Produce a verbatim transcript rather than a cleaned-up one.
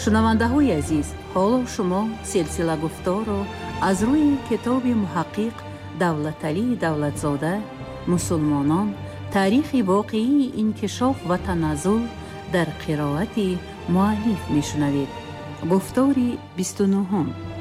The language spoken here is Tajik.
шунавандаҳои азиз, ҳоло шумо силсила гуфторро аз рӯи китоби муҳаққиқ Давлаталии Давлатзода «Мусулмонон. таърихи воқеии инкишоф ва таназзул» дар қироати муаллиф мешунавед. гуфтори бисту нӯҳум.